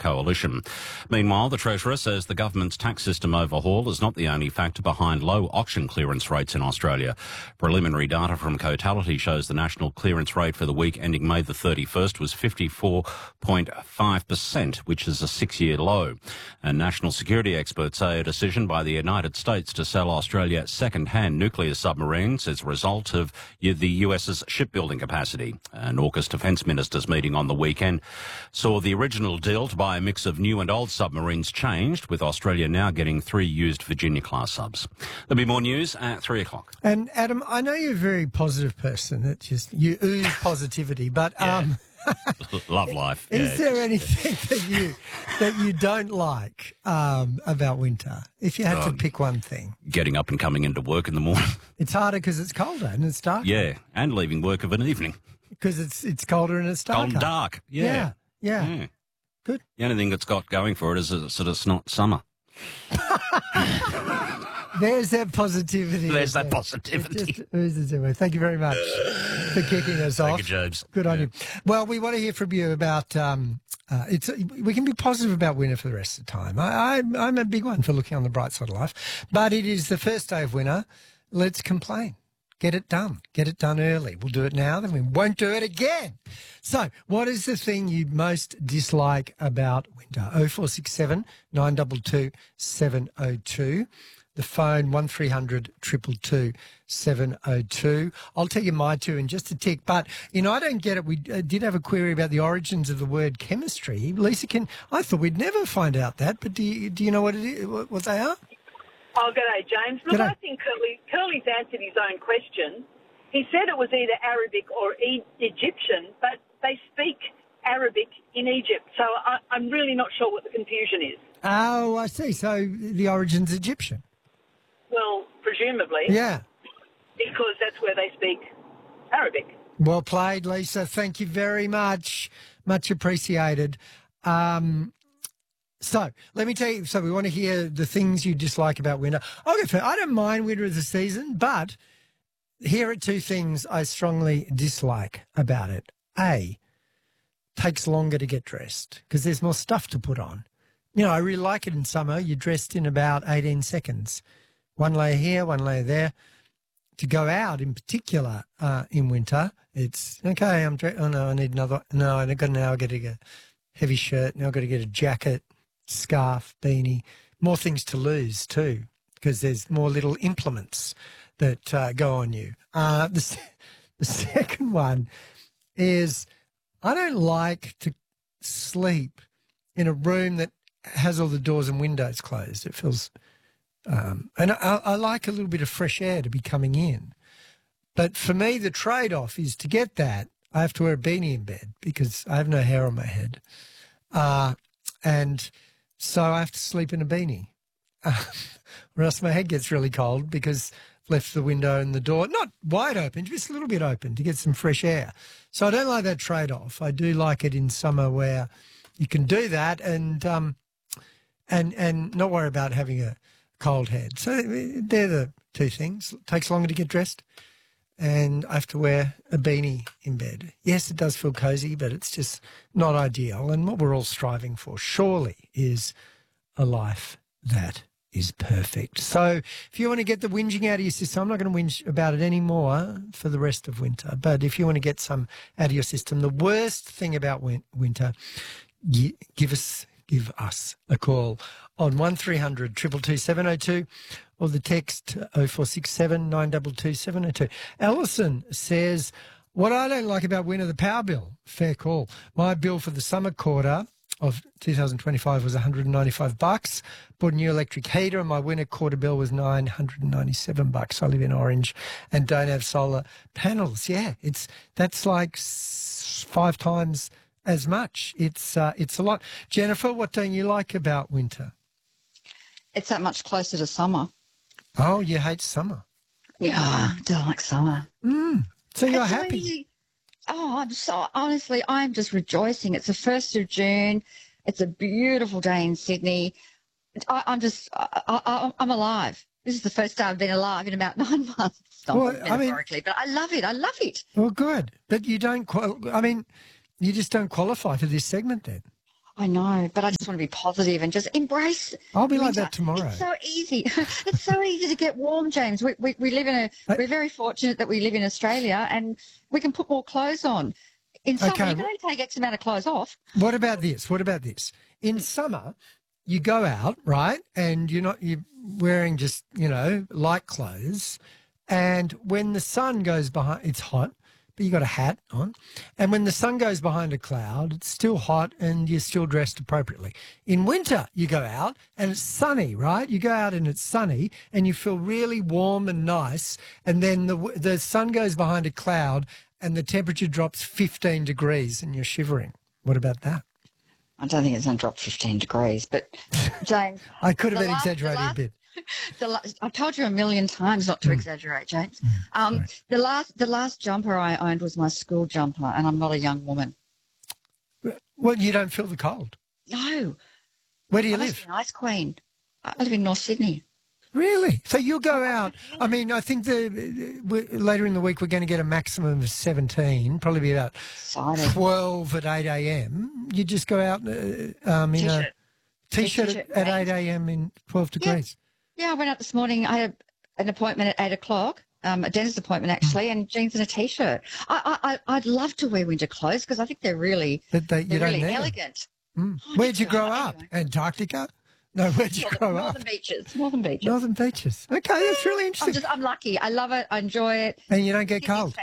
coalition. Meanwhile, the Treasurer says the government's tax system overhaul is not the only factor behind low auction clearance rates in Australia. Preliminary data from Cotality shows the national clearance rate for the week ending May the 31st was 54.5%, which is a 6-year low. And national security experts say a decision by the United States to sell Australia second-hand nuclear submarines is a result of the US's shipbuilding capacity. An AUKUS defence ministers meeting on the weekend saw the original deal to buy a mix of new and old submarines changed, with Australia now getting 3 used Virginia-class subs. There'll be more news at 3 o'clock. And Adam, I know you're a very positive person. It's just you ooze positivity, but love life. Is there anything that you don't like about winter? If you had to pick one thing, getting up and coming into work in the morning. It's harder because it's colder and it's dark. Yeah, and leaving work of an evening because it's colder and it's darker. Cold and dark. Yeah. Good. The only thing it's got going for it is that it's not summer. There's that positivity. Thank you very much for kicking us off. Thank you, James. Good on you. Well, we want to hear from you about. We can be positive about winter for the rest of the time. I'm a big one for looking on the bright side of life, but it is the first day of winter. Let's complain. Get it done. Get it done early. We'll do it now, then we won't do it again. So, what is the thing you most dislike about winter? 0467 922 702. The phone 1300 222 702. I'll tell you my two in just a tick. But, I don't get it. We did have a query about the origins of the word chemistry. Lisa, I thought we'd never find out that, but do you know what it is, what they are? Oh, g'day, James. Look, G'day. I think Curly's answered his own question. He said it was either Arabic or Egyptian, but they speak Arabic in Egypt, so I'm really not sure what the confusion is. Oh, I see. So the origin's Egyptian. Well, presumably. Yeah. Because that's where they speak Arabic. Well played, Lisa. Thank you very much. Much appreciated. So let me tell you, we want to hear the things you dislike about winter. I'll go first. I don't mind winter as a season, but here are two things I strongly dislike about it. A, takes longer to get dressed because there's more stuff to put on. I really like it in summer. You're dressed in about 18 seconds. One layer here, one layer there. To go out in particular in winter, it's, okay, I need another. No, I've got to get a heavy shirt. Now I've got to get a jacket, scarf, beanie. More things to lose too because there's more little implements that go on you. The second one is I don't like to sleep in a room that has all the doors and windows closed. It feels... and I like a little bit of fresh air to be coming in. But for me, the trade-off is to get that, I have to wear a beanie in bed because I have no hair on my head. And so I have to sleep in a beanie. Or else my head gets really cold because I've left the window and the door, not wide open, just a little bit open to get some fresh air. So I don't like that trade-off. I do like it in summer where you can do that and not worry about having a cold head. So they're the two things. It takes longer to get dressed and I have to wear a beanie in bed. Yes, it does feel cosy, but it's just not ideal. And what we're all striving for surely is a life that is perfect. So if you want to get the whinging out of your system, I'm not going to whinge about it anymore for the rest of winter, but if you want to get some out of your system, the worst thing about winter, give us a call on 1300 222 702 or the text 0467 922 702. Alison says, what I don't like about winter, the power bill. Fair call. My bill for the summer quarter of 2025 was $195. Bought a new electric heater and my winter quarter bill was $997. I live in Orange and don't have solar panels. Yeah, that's like 5 times as much. It's a lot. Jennifer, what don't you like about winter? It's that much closer to summer. Oh, you hate summer. Yeah, I don't like summer. So you're It's happy. really- I'm just rejoicing. It's the 1st of June. It's a beautiful day in Sydney. I'm alive. This is the first time I've been alive in about 9 months. Well, Metaphorically, but I love it. I love it. Well, good. But you don't, you just don't qualify for this segment then. I know, but I just want to be positive and just embrace. I'll be like winter. that tomorrow. It's so easy. It's so easy to get warm, James. We live in we're very fortunate that we live in Australia and we can put more clothes on. In summer, Okay. you can only take X amount of clothes off. What about this? In summer, you go out, right, and you're wearing just, light clothes, and when the sun goes behind, it's hot, but you got a hat on, and when the sun goes behind a cloud, it's still hot and you're still dressed appropriately. In winter, you go out and it's sunny, right? You go out and it's sunny and you feel really warm and nice, and then the sun goes behind a cloud and the temperature drops 15 degrees and you're shivering. What about that? I don't think it's going to drop 15 degrees, but James. I could have been exaggerating a bit. I've told you a million times not to exaggerate, James. The last jumper I owned was my school jumper, and I'm not a young woman. Well, you don't feel the cold? No. Where do you I must live? be an ice queen. I live in North Sydney. Really? So you'll go out. I mean, I think later in the week we're going to get a maximum of 17, probably be about Excited. 12 at 8 a.m. You just go out in a T-shirt at 8 a.m. in 12 degrees. Yeah, I went out this morning. I had an appointment at 8 o'clock, a dentist appointment actually, and jeans and a T-shirt. I'd love to wear winter clothes because I think they're really, really elegant. Mm. Where'd you grow up? Anyway. Antarctica? No, where'd you grow up? Northern Beaches. Northern Beaches. Okay, that's really interesting. I'm lucky. I love it. I enjoy it. And you don't get cold?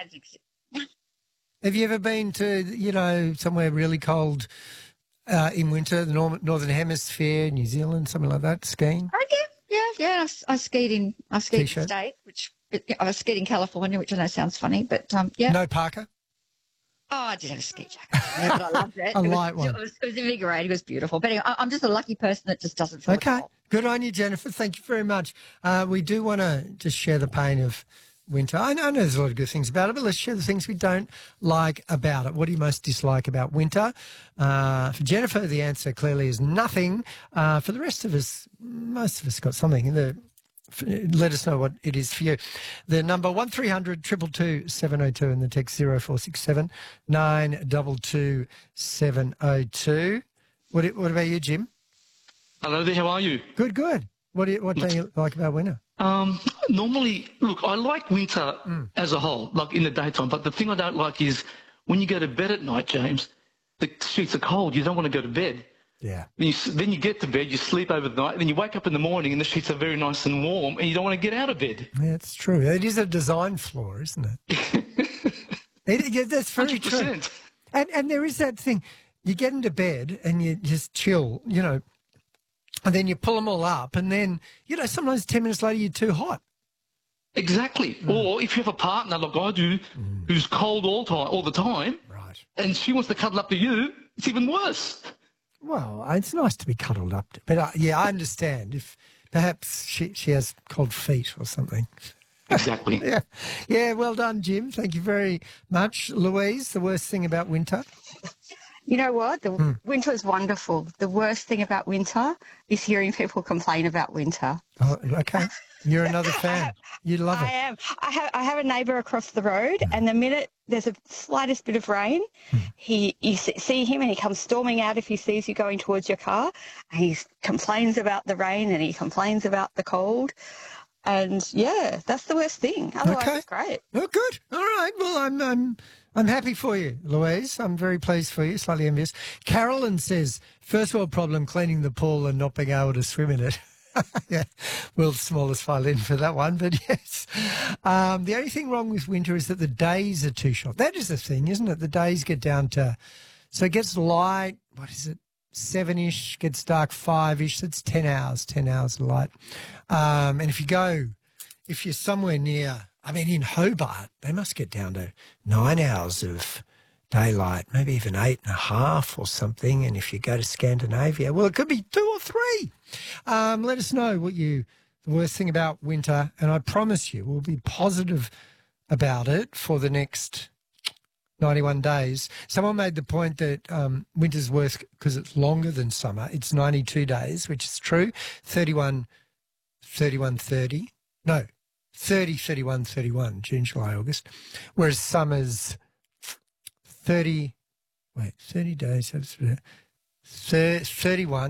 Have you ever been to, somewhere really cold in winter, the Northern Hemisphere, New Zealand, something like that, skiing? Oh, yeah. I skied in the state, I skied in California, which I know sounds funny, but yeah. No parka? Oh, I did have a ski jacket, but I loved it. light one. It was invigorating. It was beautiful. But anyway, I'm just a lucky person that just doesn't feel cold. Good on you, Jennifer. Thank you very much. We do want to just share the pain of winter. I know there's a lot of good things about it, but let's share the things we don't like about it. What do you most dislike about winter? For Jennifer, the answer clearly is nothing. For the rest of us, most of us got something. Let us know what it is for you. The number 1300 222 702 and the text 0467 922 702. What about you, Jim? Hello there, how are you? Good. What do you like about winter? Normally, look, I like winter as a whole, like in the daytime, but the thing I don't like is when you go to bed at night, James, the streets are cold, you don't want to go to bed. Yeah. Then you get to bed, you sleep over the night, then you wake up in the morning and the sheets are very nice and warm and you don't want to get out of bed. Yeah, it's true. It is a design flaw, isn't it? That's very 100%. true. And there is that thing. You get into bed and you just chill, and then you pull them all up and then, sometimes 10 minutes later you're too hot. Exactly. Or if you have a partner like I do who's cold all the time, right, and she wants to cuddle up to you, it's even worse. Well, it's nice to be cuddled up. But, I understand if perhaps she has cold feet or something. Exactly. Yeah, well done, Jim. Thank you very much. Louise, the worst thing about winter? You know what? Winter is wonderful. The worst thing about winter is hearing people complain about winter. Oh, okay. You're another fan. You love it. I am. I have a neighbour across the road, and the minute there's a slightest bit of rain, you see him and he comes storming out if he sees you going towards your car, and he complains about the rain and he complains about the cold. And yeah, that's the worst thing. Otherwise, it's great. Oh, good. All right. Well, I'm happy for you, Louise. I'm very pleased for you. Slightly envious. Carolyn says, first world problem, cleaning the pool and not being able to swim in it. Yeah, world's smallest violin for that one, but yes. The only thing wrong with winter is that the days are too short. That is the thing, isn't it? The days get down to, so it gets light, 7-ish, gets dark 5-ish, that's 10 hours of light. And if you're somewhere near, in Hobart, they must get down to 9 hours of daylight, maybe even 8.5 or something. And if you go to Scandinavia, well, it could be 2 or 3. Let us know the worst thing about winter, and I promise you we'll be positive about it for the next 91 days. Someone made the point that winter's worse because it's longer than summer. It's 92 days, which is true. 30, 31, June, July, August. Whereas summer's 30 days, 31